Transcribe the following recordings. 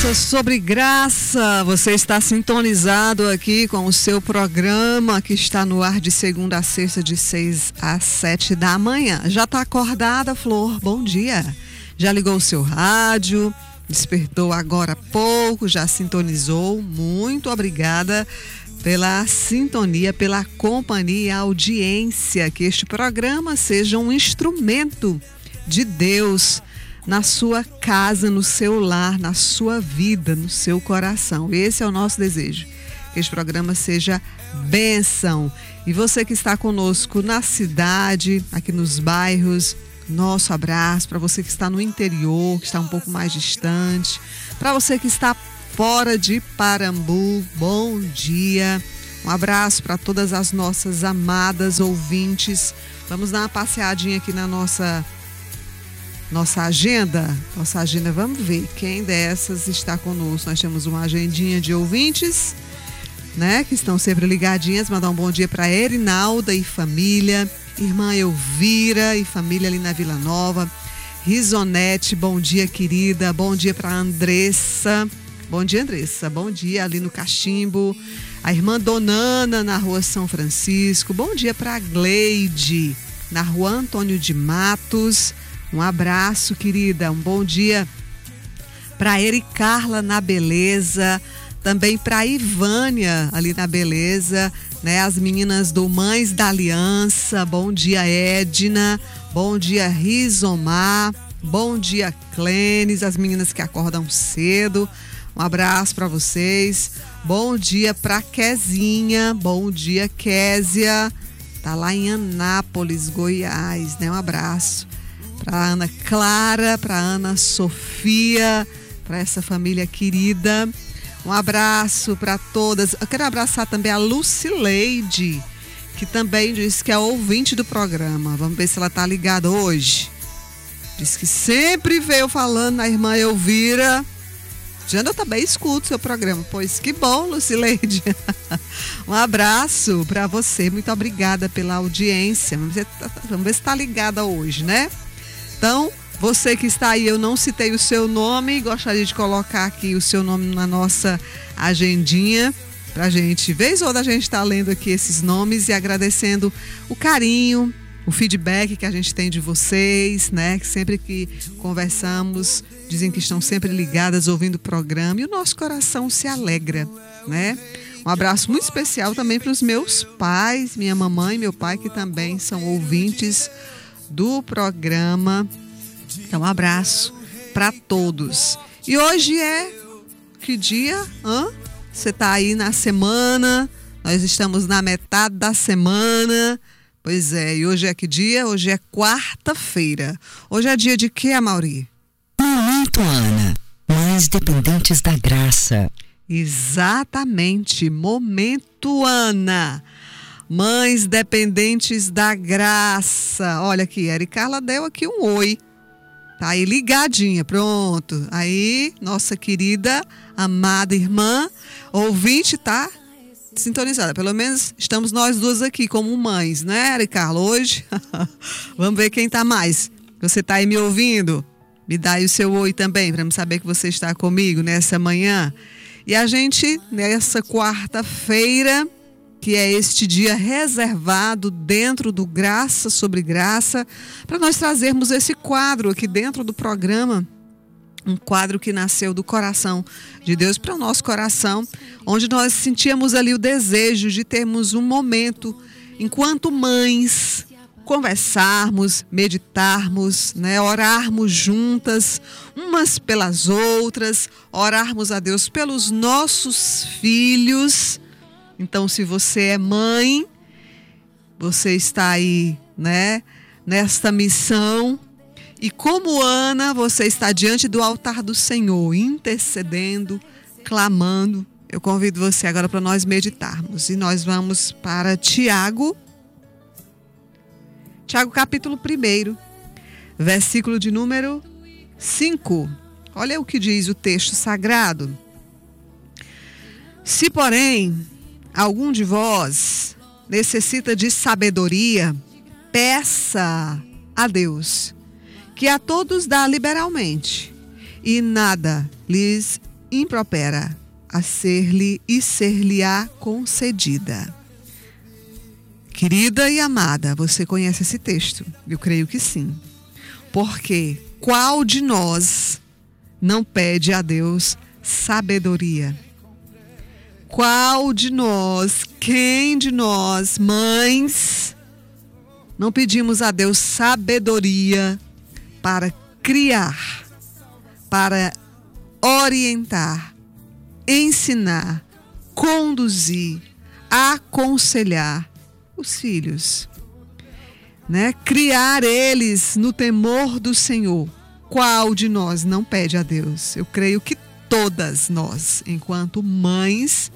Graça sobre graça, você está sintonizado aqui com o seu programa que está no ar de segunda a sexta de 6 às 7 da manhã. Já está acordada, Flor? Bom dia. Já ligou o seu rádio? Despertou agora há pouco? Já sintonizou? Muito obrigada pela sintonia, pela companhia e audiência. Que este programa seja um instrumento de Deus na sua casa, no seu lar, na sua vida, no seu coração. Esse é o nosso desejo, que este programa seja bênção. E você que está conosco na cidade, aqui nos bairros, nosso abraço. Para você que está no interior, que está um pouco mais distante, para você que está fora de Parambu, bom dia. Um abraço para todas as nossas amadas ouvintes. Vamos dar uma passeadinha aqui na nossa agenda, vamos ver quem dessas está conosco. Nós temos uma agendinha de ouvintes, né, que estão sempre ligadinhas. Mandar um bom dia para Erinalda e família, irmã Elvira e família ali na Vila Nova, Risonete, bom dia querida, bom dia para Andressa, bom dia Andressa, bom dia ali no Cachimbo, a irmã Donana na rua São Francisco, bom dia para Gleide na rua Antônio de Matos. Um abraço, querida. Um bom dia para Ericarla na Beleza. Também para Ivânia ali na Beleza, né? As meninas do Mães da Aliança. Bom dia, Edna. Bom dia, Rizomar. Bom dia, Clênis. As meninas que acordam cedo. Um abraço para vocês. Bom dia para Kezinha. Bom dia, Késia. Tá lá em Anápolis, Goiás, né? Um abraço para Ana Clara, para Ana Sofia, para essa família querida. Um abraço para todas. Eu quero abraçar também a Lucileide, que também diz que é ouvinte do programa. Vamos ver se ela está ligada hoje. Diz que sempre veio falando na irmã Elvira. Jana, eu também escuto seu programa. Pois que bom, Lucileide. Um abraço para você. Muito obrigada pela audiência. Vamos ver se está ligada hoje, né? Então, você que está aí, eu não citei o seu nome, gostaria de colocar aqui o seu nome na nossa agendinha, pra gente, vez ou outra a gente está lendo aqui esses nomes e agradecendo o carinho, o feedback que a gente tem de vocês, né? Que sempre que conversamos, dizem que estão sempre ligadas, ouvindo o programa, e o nosso coração se alegra, né? Um abraço muito especial também para os meus pais, minha mamãe e meu pai, que também são ouvintes do programa. Então, um abraço para todos. E hoje é que dia? Você está aí na semana, nós estamos na metade da semana. Pois é, e hoje é que dia? Hoje é quarta-feira. Hoje é dia de quê, Amauri? Momento Ana, Mães Dependentes da Graça. Exatamente, Momento Ana. Mães Dependentes da Graça. Olha aqui, Ericarla deu aqui um oi. Tá aí ligadinha, pronto. Aí, nossa querida, amada irmã, ouvinte, tá sintonizada. Pelo menos estamos nós duas aqui como mães, né, Ericarla, hoje? Vamos ver quem tá mais. Você tá aí me ouvindo? Me dá aí o seu oi também, para me saber que você está comigo nessa manhã. E a gente, nessa quarta-feira, que é este dia reservado dentro do Graça sobre Graça, para nós trazermos esse quadro aqui dentro do programa, um quadro que nasceu do coração de Deus para o nosso coração, onde nós sentíamos ali o desejo de termos um momento, enquanto mães, conversarmos, meditarmos, né, orarmos juntas, umas pelas outras, orarmos a Deus pelos nossos filhos. Então, se você é mãe, você está aí, né, nesta missão. E como Ana, você está diante do altar do Senhor, intercedendo, clamando. Eu convido você agora para nós meditarmos. E nós vamos para Tiago capítulo 1, versículo de número 5. Olha o que diz o texto sagrado. Se, porém, algum de vós necessita de sabedoria, peça a Deus, que a todos dá liberalmente, e nada lhes impropera a ser-lhe e ser-lhe-á concedida. Querida e amada, você conhece esse texto? Eu creio que sim. Porque qual de nós não pede a Deus sabedoria? Qual de nós, quem de nós, mães, não pedimos a Deus sabedoria para criar, para orientar, ensinar, conduzir, aconselhar os filhos, né? Criar eles no temor do Senhor. Qual de nós não pede a Deus? Eu creio que todas nós, enquanto mães,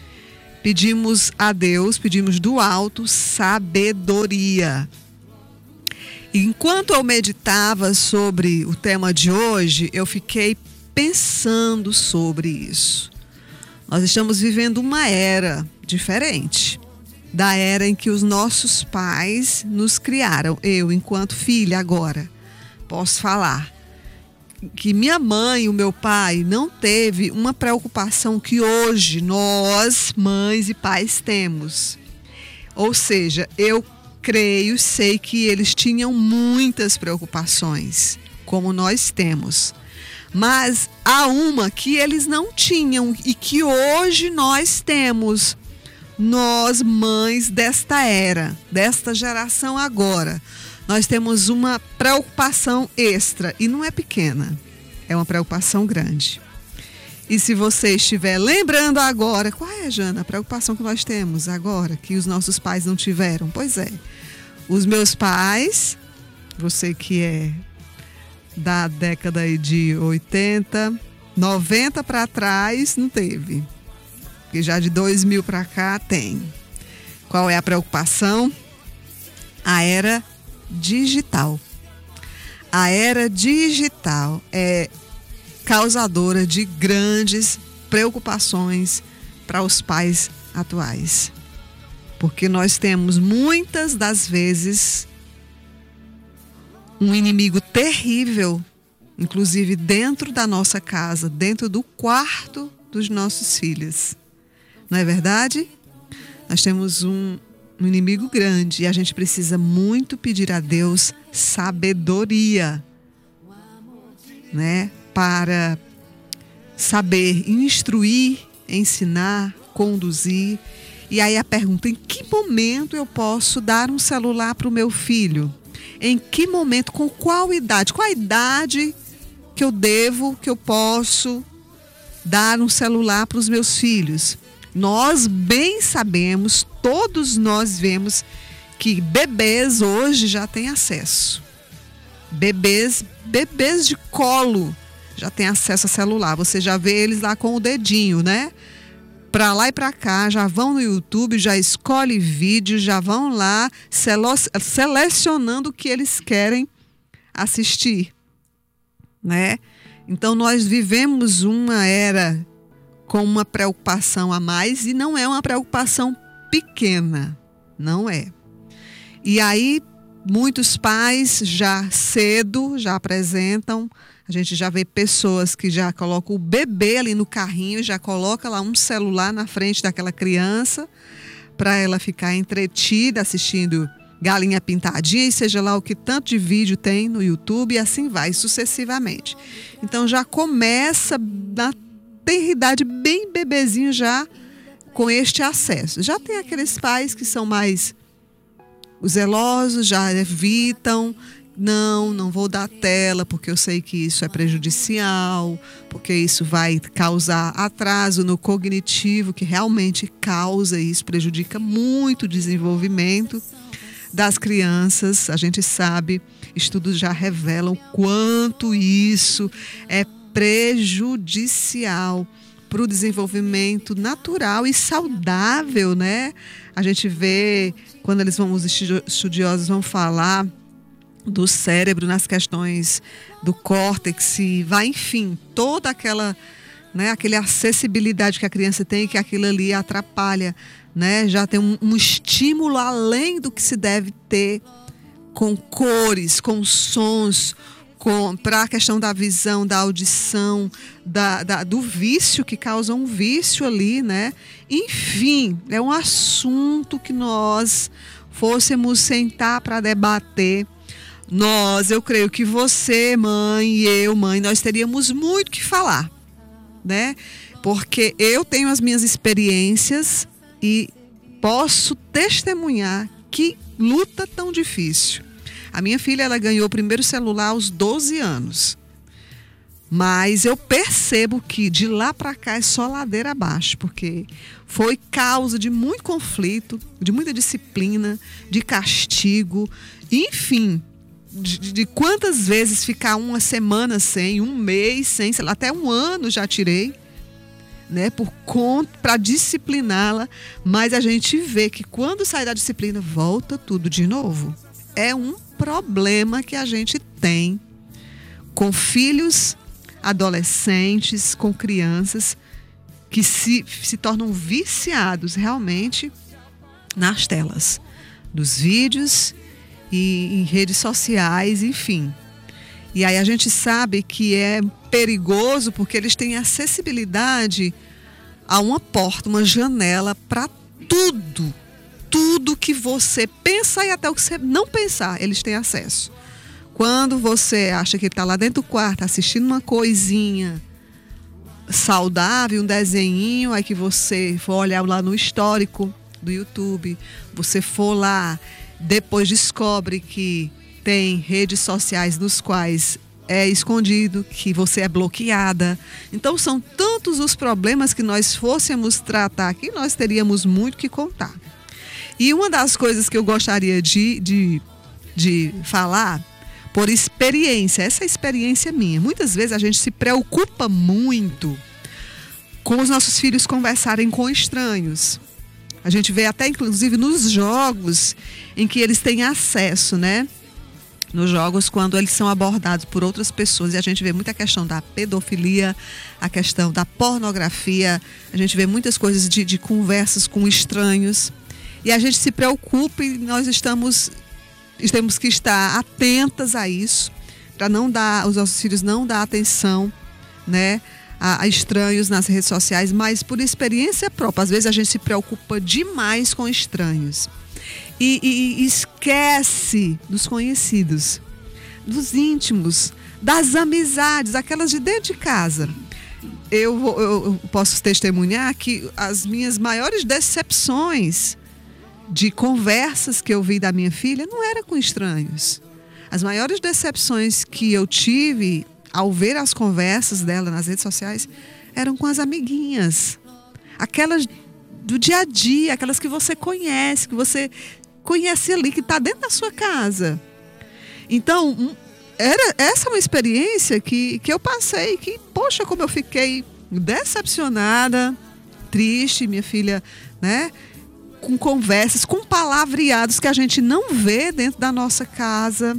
pedimos a Deus, pedimos do alto sabedoria. Enquanto eu meditava sobre o tema de hoje, eu fiquei pensando sobre isso. Nós estamos vivendo uma era diferente da era em que os nossos pais nos criaram. Eu, enquanto filha agora, posso falar que minha mãe e o meu pai não teve uma preocupação que hoje nós, mães e pais, temos. Ou seja, eu creio, sei que eles tinham muitas preocupações, como nós temos. Mas há uma que eles não tinham e que hoje nós temos. Nós, mães desta era, desta geração agora, nós temos uma preocupação extra e não é pequena, é uma preocupação grande. E se você estiver lembrando agora, qual é, Jana, a preocupação que nós temos agora, que os nossos pais não tiveram? Pois é, os meus pais, você que é da década de 80, 90 para trás, não teve. Porque já de 2000 para cá tem. Qual é a preocupação? A era digital. A era digital é causadora de grandes preocupações para os pais atuais. Porque nós temos muitas das vezes um inimigo terrível, inclusive dentro da nossa casa, dentro do quarto dos nossos filhos. Não é verdade? Nós temos um inimigo grande e a gente precisa muito pedir a Deus sabedoria, né? Para saber instruir, ensinar, conduzir. E aí a pergunta, em que momento eu posso dar um celular para o meu filho? Em que momento, com qual idade? Qual a idade que eu posso dar um celular para os meus filhos? Nós bem sabemos, todos nós vemos que bebês hoje já têm acesso. Bebês de colo já têm acesso a celular. Você já vê eles lá com o dedinho, né? Para lá e para cá, já vão no YouTube, já escolhe vídeo, já vão lá selecionando o que eles querem assistir, né? Então nós vivemos uma era com uma preocupação a mais e não é uma preocupação pequena, não é. E aí muitos pais já cedo já apresentam, a gente já vê pessoas que já colocam o bebê ali no carrinho, já coloca lá um celular na frente daquela criança para ela ficar entretida assistindo Galinha Pintadinha e seja lá o que tanto de vídeo tem no YouTube e assim vai sucessivamente. Então já começa na tenridade bem bebezinho já com este acesso. Já tem aqueles pais que são mais zelosos, já evitam, não vou dar tela porque eu sei que isso é prejudicial, porque isso vai causar atraso no cognitivo, que realmente causa isso, prejudica muito o desenvolvimento das crianças. A gente sabe, estudos já revelam quanto isso é prejudicial para o desenvolvimento natural e saudável, né? A gente vê, quando os estudiosos vão falar do cérebro nas questões do córtex, vai, enfim, toda aquela, né, aquela acessibilidade que a criança tem, que aquilo ali atrapalha, né? Já tem um estímulo além do que se deve ter com cores, com sons, para a questão da visão, da audição, do vício, que causa um vício ali, né? Enfim, é um assunto que nós fôssemos sentar para debater. Eu creio que você, mãe, e eu, mãe, nós teríamos muito que falar, né? Porque eu tenho as minhas experiências e posso testemunhar que luta tão difícil. A minha filha, ela ganhou o primeiro celular aos 12 anos. Mas eu percebo que de lá para cá é só ladeira abaixo, porque foi causa de muito conflito, de muita disciplina, de castigo, enfim, de quantas vezes ficar uma semana sem, um mês sem, sei lá, até um ano já tirei, né, para discipliná-la, mas a gente vê que quando sai da disciplina volta tudo de novo. É um problema que a gente tem com filhos adolescentes, com crianças que se tornam viciados realmente nas telas, dos vídeos e em redes sociais, enfim. E aí a gente sabe que é perigoso porque eles têm acessibilidade a uma porta, uma janela para tudo. Tudo que você pensa e até o que você não pensar, eles têm acesso. Quando você acha que está lá dentro do quarto assistindo uma coisinha saudável, um desenhinho, aí que você for olhar lá no histórico do YouTube, você for lá, depois descobre que tem redes sociais nos quais é escondido, que você é bloqueada. Então são tantos os problemas que nós fôssemos tratar aqui, nós teríamos muito que contar. E uma das coisas que eu gostaria de falar, por experiência, essa experiência minha, muitas vezes a gente se preocupa muito com os nossos filhos conversarem com estranhos. A gente vê até, inclusive, nos jogos em que eles têm acesso, né? Nos jogos, quando eles são abordados por outras pessoas, e a gente vê muita questão da pedofilia, a questão da pornografia, a gente vê muitas coisas de conversas com estranhos. E a gente se preocupa e nós temos que estar atentas a isso, para não dar, os nossos filhos não dar atenção, né, a estranhos nas redes sociais, mas por experiência própria. Às vezes a gente se preocupa demais com estranhos e esquece dos conhecidos, dos íntimos, das amizades, aquelas de dentro de casa. Eu posso testemunhar que as minhas maiores decepções de conversas que eu vi da minha filha não era com estranhos. As maiores decepções que eu tive ao ver as conversas dela nas redes sociais eram com as amiguinhas. Aquelas do dia a dia, aquelas que você conhece ali, que está dentro da sua casa. Então, essa é uma experiência que eu passei, que, poxa, como eu fiquei decepcionada, triste, minha filha, né? Com conversas, com palavreados que a gente não vê dentro da nossa casa.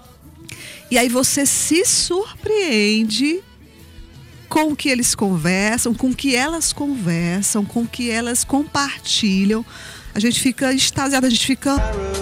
E aí você se surpreende com o que eles conversam, com o que elas conversam, com o que elas compartilham. A gente fica extasiada, a gente fica